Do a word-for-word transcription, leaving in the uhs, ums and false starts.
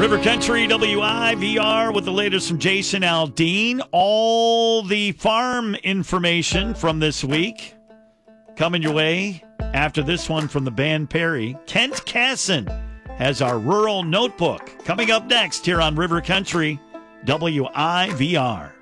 River Country W I V R with the latest from Jason Aldean. All the farm information from this week coming your way after this one from the band Perry. Kent Casson has our Rural Notebook coming up next here on River Country W I V R.